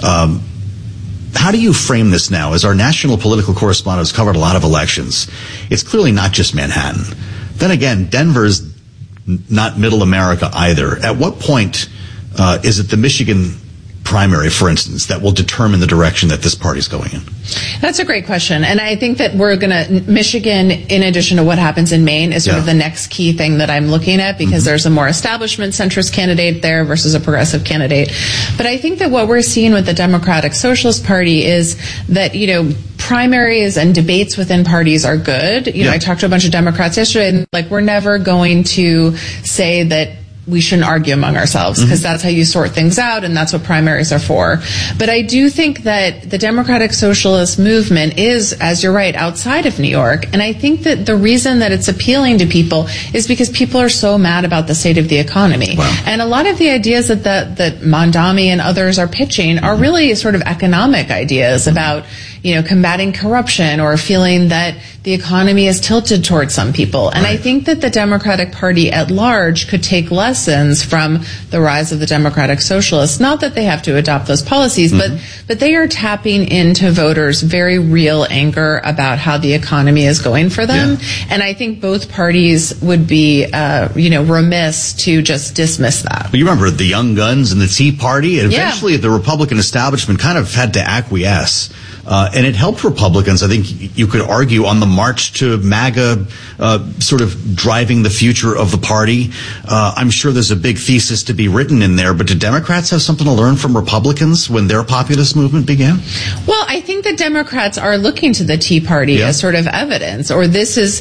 How do you frame this now? As our national political correspondent has covered a lot of elections, it's clearly not just Manhattan. Then again, Denver's not middle America either. At what point is it the Michigan primary, for instance, that will determine the direction that this party's going in? That's a great question. And I think that Michigan, in addition to what happens in Maine, is sort of the next key thing that I'm looking at, because there's a more establishment centrist candidate there versus a progressive candidate. But I think that what we're seeing with the Democratic Socialist Party is that, primaries and debates within parties are good. I talked to a bunch of Democrats yesterday, and we're never going to say that we shouldn't argue among ourselves, because that's how you sort things out, and that's what primaries are for. But I do think that the Democratic Socialist movement is, as you're right, outside of New York. And I think that the reason that it's appealing to people is because people are so mad about the state of the economy. Wow. And a lot of the ideas that Mondami and others are pitching are really sort of economic ideas about, combating corruption, or feeling that the economy is tilted towards some people. And I think that the Democratic Party at large could take lessons from the rise of the Democratic Socialists. Not that they have to adopt those policies, but they are tapping into voters' very real anger about how the economy is going for them. Yeah. And I think both parties would be, remiss to just dismiss that. Well, you remember the Young Guns and the Tea Party? And eventually the Republican establishment kind of had to acquiesce. And it helped Republicans, I think you could argue, on the march to MAGA, sort of driving the future of the party. I'm sure there's a big thesis to be written in there, but do Democrats have something to learn from Republicans when their populist movement began? Well, I think that Democrats are looking to the Tea Party as sort of evidence, or this is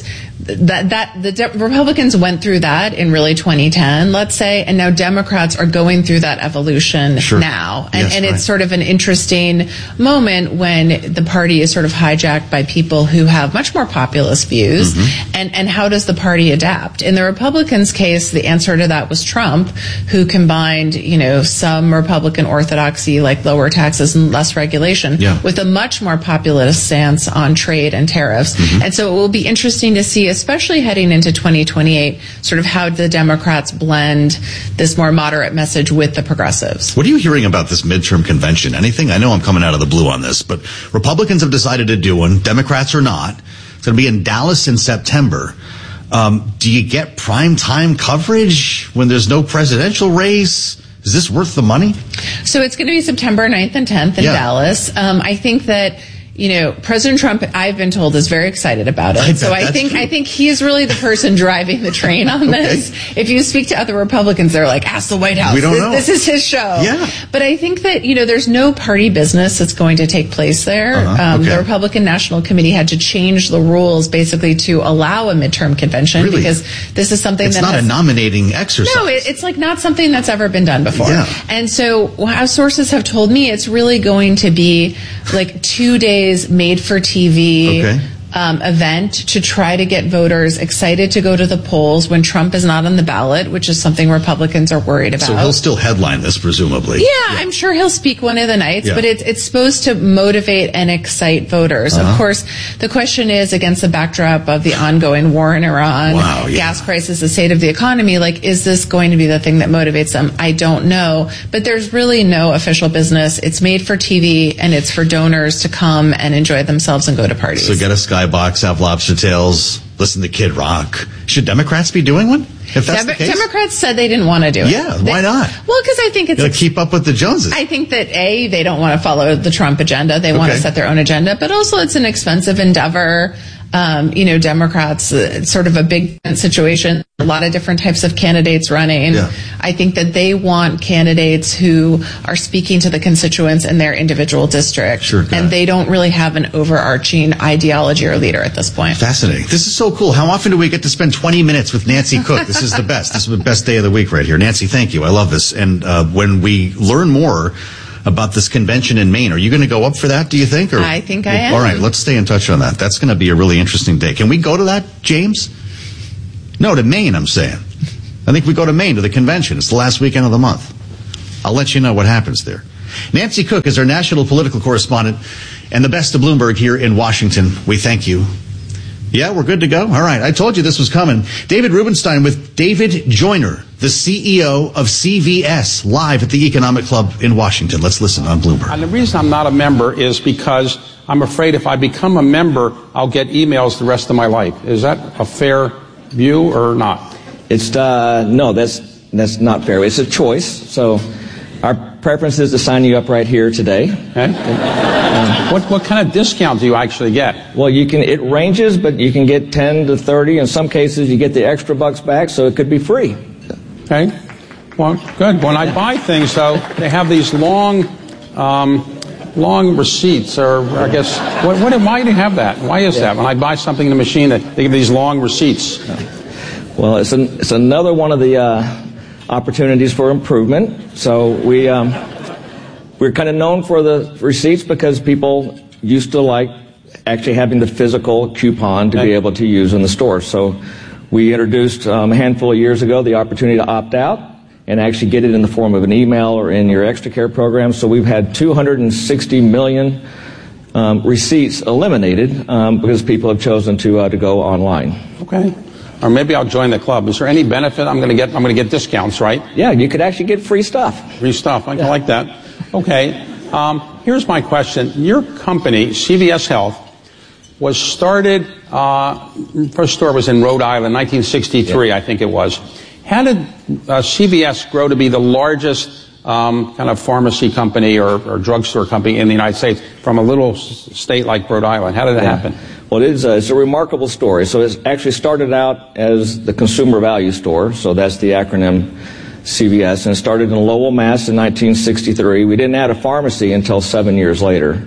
Republicans went through that in really 2010, let's say, and now Democrats are going through that evolution now. And it's sort of an interesting moment when the party is sort of hijacked by people who have much more populist views. And how does the party adapt? In the Republicans' case, the answer to that was Trump, who combined, some Republican orthodoxy like lower taxes and less regulation with a much more populist stance on trade and tariffs. And so it will be interesting to see, especially heading into 2028, sort of how the Democrats blend this more moderate message with the progressives. What are you hearing about this midterm convention? Anything? I know I'm coming out of the blue on this, but Republicans have decided to do one. Democrats are not. It's going to be in Dallas in September. Do you get prime time coverage when there's no presidential race? Is this worth the money? So it's going to be September 9th and 10th in Dallas. I think that President Trump, I've been told, is very excited about it. I think he's really the person driving the train on this. If you speak to other Republicans, they're like, ask the White House. We don't know. This is his show. Yeah. But I think that, there's no party business that's going to take place there. The Republican National Committee had to change the rules basically to allow a midterm convention because this is something it's not a nominating exercise. No, it's like not something that's ever been done before. Yeah. And so how sources have told me it's really going to be like 2 days made for TV event to try to get voters excited to go to the polls when Trump is not on the ballot, which is something Republicans are worried about. So he'll still headline this, presumably. Yeah, I'm sure he'll speak one of the nights, but it's supposed to motivate and excite voters. Of course, the question is, against the backdrop of the ongoing war in Iran, gas prices, the state of the economy, is this going to be the thing that motivates them? I don't know. But there's really no official business. It's made for TV, and it's for donors to come and enjoy themselves and go to parties. So get a skybox, have lobster tails, listen to Kid Rock. Should Democrats be doing one? If that's the case? Democrats said they didn't want to do it. Yeah, why not? Well, because I think it's... to keep up with the Joneses. I think that, A, they don't want to follow the Trump agenda. They want to set their own agenda. But also it's an expensive endeavor. Democrats, sort of a big situation, a lot of different types of candidates running. Yeah. I think that they want candidates who are speaking to the constituents in their individual district. Sure, and they don't really have an overarching ideology or leader at this point. Fascinating. This is so cool. How often do we get to spend 20 minutes with Nancy Cook? This is the best. This is the best day of the week right here. Nancy, thank you. I love this. And when we learn more about this convention in Maine, are you going to go up for that, do you think? Or, I think I am. All right, let's stay in touch on that. That's going to be a really interesting day. Can we go to that, James? No, to Maine, I'm saying. I think we go to Maine to the convention. It's the last weekend of the month. I'll let you know what happens there. Nancy Cook is our national political correspondent and the best of Bloomberg here in Washington. We thank you. Yeah, we're good to go? All right. I told you this was coming. David Rubenstein with David Joyner, the CEO of CVS, live at the Economic Club in Washington. Let's listen on Bloomberg. And the reason I'm not a member is because I'm afraid if I become a member, I'll get emails the rest of my life. Is that a fair view or not? It's no, that's not fair. It's a choice. So our preference is to sign you up right here today. Okay. What kind of discount do you actually get? Well, it ranges, but you can get 10 to 30. In some cases, you get the extra bucks back, so it could be free. Okay. Well, good. When I buy things, though, they have these long receipts, or I guess, why do you have that? Why is that? When I buy something in the machine, they give these long receipts. Well, it's another one of the opportunities for improvement. So we're kind of known for the receipts because people used to like actually having the physical coupon to be able to use in the store. So we introduced a handful of years ago the opportunity to opt out and actually get it in the form of an email or in your Extra Care program. So we've had 260 million receipts eliminated because people have chosen to go online. Okay. Or maybe I'll join the club. Is there any benefit? I'm going to get discounts, right? Yeah, you could actually get free stuff. Free stuff. I like that. Okay. Here's my question. Your company, CVS Health, was started, first store was in Rhode Island, 1963, I think it was. How did CVS grow to be the largest kind of pharmacy company or drugstore company in the United States from a little state like Rhode Island? How did that happen? Well, it's a remarkable story. So it actually started out as the Consumer Value Store, so that's the acronym CVS, and it started in Lowell, Mass. in 1963. We didn't add a pharmacy until 7 years later.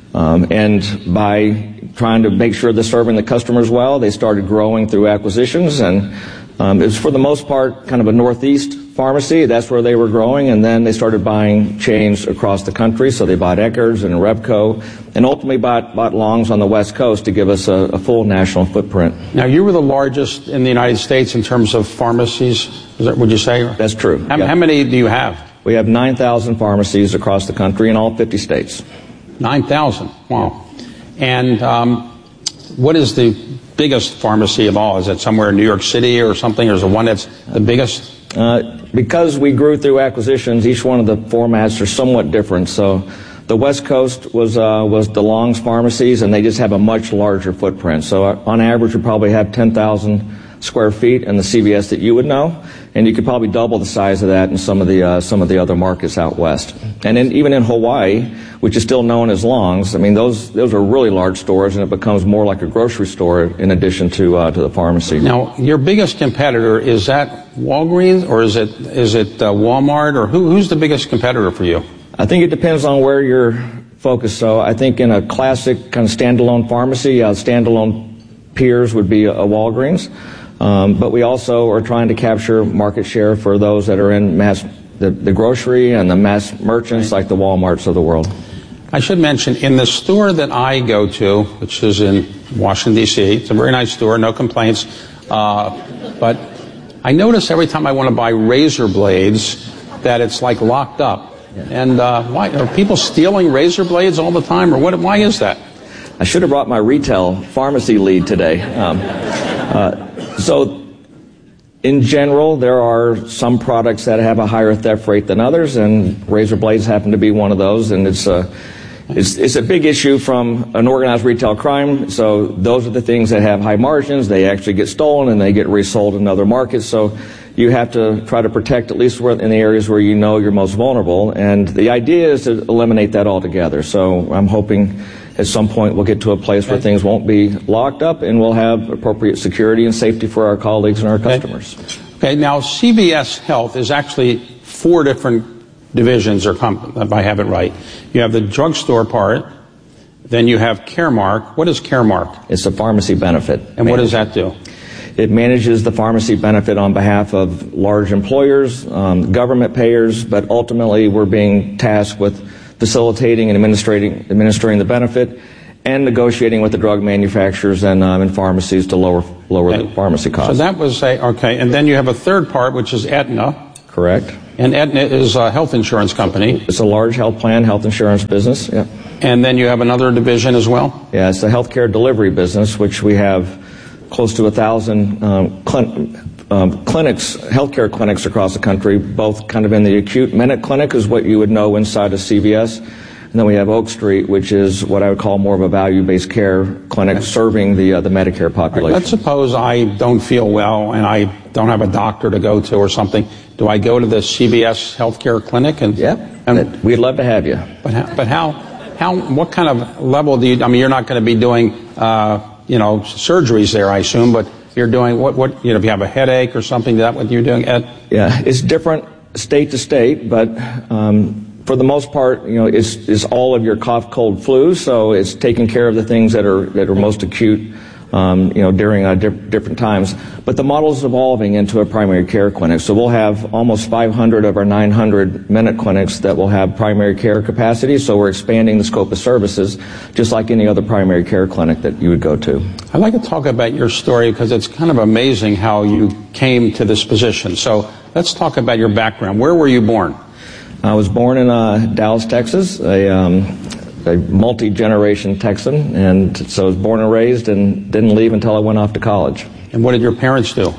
And by trying to make sure they're serving the customers well, they started growing through acquisitions, and it was for the most part kind of a Northeast pharmacy. That's where they were growing, and then they started buying chains across the country. So they bought Eckerd's and Revco, and ultimately bought Long's on the West Coast to give us a full national footprint. Now, you were the largest in the United States in terms of pharmacies, would you say? That's true. How many do you have? We have 9,000 pharmacies across the country in all 50 states. 9,000. Wow. And what is the biggest pharmacy of all? Is it somewhere in New York City or something, or is it one that's the biggest? Because we grew through acquisitions, each one of the formats are somewhat different. So the West Coast was the Long's pharmacies, and they just have a much larger footprint. So on average, we probably have 10,000 square feet in the CVS that you would know, and you could probably double the size of that in some of the other markets out west. And even in Hawaii, which is still known as Long's, I mean those are really large stores, and it becomes more like a grocery store in addition to the pharmacy. Now, your biggest competitor, is that Walgreens or is it Walmart, or who's the biggest competitor for you? I think it depends on where you're focused. So I think in a classic kind of standalone pharmacy, standalone peers would be a Walgreens. But we also are trying to capture market share for those that are in the grocery and the mass merchants like the Walmarts of the world. I should mention, in the store that I go to, which is in Washington, D.C., it's a very nice store, no complaints, but I notice every time I want to buy razor blades that it's like locked up. And why are people stealing razor blades all the time, or why is that? I should have brought my retail pharmacy lead today. So, in general, there are some products that have a higher theft rate than others, and razor blades happen to be one of those. And It's a big issue from an organized retail crime. So those are the things that have high margins. They actually get stolen and they get resold in other markets. So you have to try to protect at least in the areas where you know you're most vulnerable. And the idea is to eliminate that altogether. So I'm hoping at some point we'll get to a place where things won't be locked up and we'll have appropriate security and safety for our colleagues and our customers. Okay, now CVS Health is actually 4 different divisions, or if I have it right. You have the drugstore part, then you have Caremark. What is Caremark? It's a pharmacy benefit. And what does that do? It manages the pharmacy benefit on behalf of large employers, government payers, but ultimately we're being tasked with facilitating and administering the benefit and negotiating with the drug manufacturers and pharmacies to lower the pharmacy costs. So that was okay. And then you have a third part, which is Aetna. Correct. And Aetna is a health insurance company. It's a large health plan, health insurance business. Yeah. And then you have another division as well? Yeah, it's the healthcare delivery business, which we have close to 1,000 clinics, healthcare clinics across the country, both kind of in the acute minute clinic is what you would know inside of CVS. And then we have Oak Street, which is what I would call more of a value-based care clinic serving the Medicare population. Let's suppose I don't feel well and I don't have a doctor to go to or something. Do I go to the CVS healthcare clinic? And we'd love to have you. But how, what kind of level do you, I mean, you're not going to be doing, surgeries there, I assume, but you're doing if you have a headache or something, is that what you're doing, Ed? Yeah, it's different state to state, but, for the most part, it's all of your cough, cold, flu. So it's taking care of the things that are most acute, during different times. But the model is evolving into a primary care clinic. So we'll have almost 500 of our 900 minute clinics that will have primary care capacity. So we're expanding the scope of services, just like any other primary care clinic that you would go to. I'd like to talk about your story because it's kind of amazing how you came to this position. So let's talk about your background. Where were you born? I was born in Dallas, Texas, a multi-generation Texan, and so I was born and raised and didn't leave until I went off to college. And what did your parents do?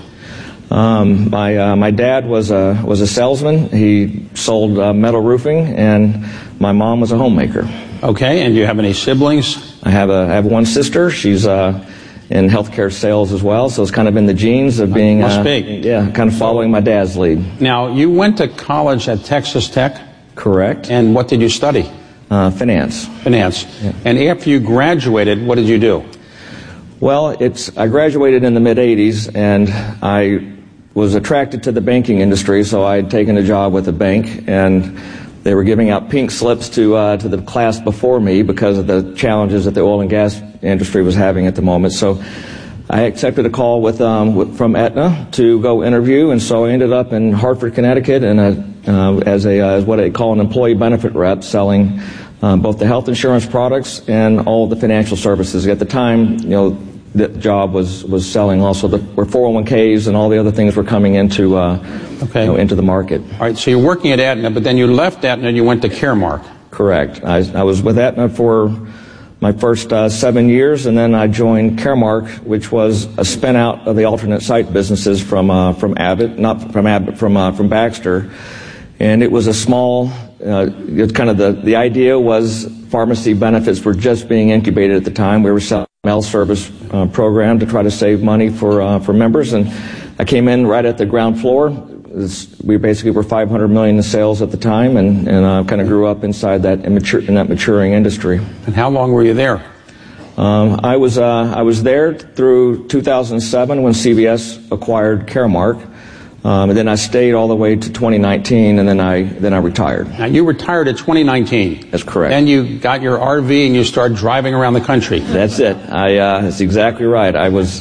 My dad was a salesman. He sold metal roofing, and my mom was a homemaker. Okay, and do you have any siblings? I have one sister. She's in healthcare sales as well, so it's kind of in the genes of being kind of following my dad's lead. Now, you went to college at Texas Tech? Correct. And what did you study? Finance. Finance. Yeah. And after you graduated, what did you do? Well, I graduated in the mid-'80s, and I was attracted to the banking industry, so I had taken a job with a bank, and they were giving out pink slips to the class before me because of the challenges that the oil and gas industry was having at the moment. So I accepted a call from Aetna to go interview, and so I ended up in Hartford, Connecticut, as what they call an employee benefit rep, selling both the health insurance products and all the financial services. At the time, the job was selling also where 401ks and all the other things were coming into into the market. All right, so you're working at Aetna, but then you left Aetna and you went to Caremark. Correct. I was with Aetna for my first 7 years, and then I joined Caremark, which was a spin out of the alternate site businesses from Abbott, not from Abbott, from Baxter, and it was a small. It's kind of the idea was pharmacy benefits were just being incubated at the time. We were selling a mail service program to try to save money for members, and I came in right at the ground floor. We basically were $500 million in sales at the time, and kind of grew up inside that in that maturing industry. And how long were you there? I was there through 2007 when CVS acquired Caremark, and then I stayed all the way to 2019, and then I retired. Now you retired at 2019. That's correct. Then you got your RV and you started driving around the country. That's it. That's exactly right.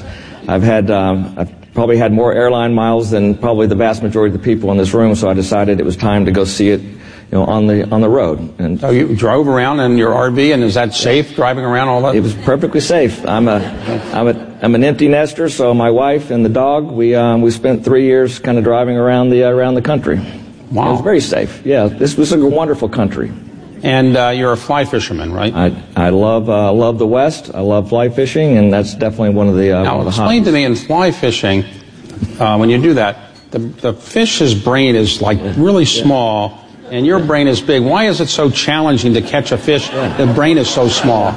I've probably had more airline miles than probably the vast majority of the people in this room, so I decided it was time to go see it, on the road. And so you drove around in your RV, and is that safe driving around all that? It was perfectly safe. I'm an empty nester, so my wife and the dog, we spent 3 years kind of driving around the country. Wow. It was very safe. Yeah, this was a wonderful country. And you're a fly fisherman, right? I love the West. I love fly fishing, and that's definitely one of the now, explain to me, in fly fishing, when you do that, the fish's brain is like really small, And your brain is big. Why is it so challenging to catch a fish? The brain is so small.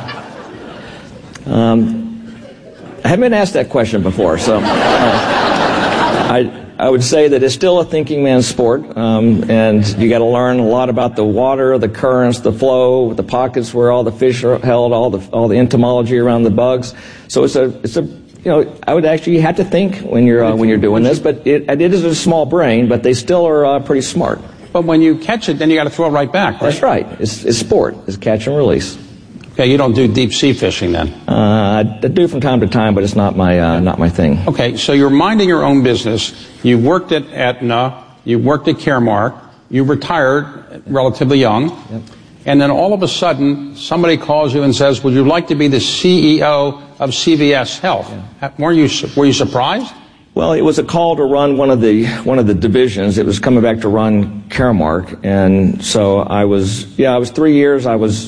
I haven't been asked that question before, so I would say that it's still a thinking man's sport, and you got to learn a lot about the water, the currents, the flow, the pockets where all the fish are held, all the entomology around the bugs. So it's a I would actually have to think when you're doing this, but it is a small brain, but they still are pretty smart. But when you catch it, then you got to throw it right back, right? That's right. It's sport. It's catch and release. Okay, you don't do deep sea fishing then? I do from time to time, but it's not my thing. Okay, so you're minding your own business. You worked at Aetna. You worked at Caremark. You retired relatively young. Yep. And then all of a sudden, somebody calls you and says, would you like to be the CEO of CVS Health? Yeah. Were you surprised? Well, it was a call to run one of the divisions. It was coming back to run Caremark, and so I was 3 years. I was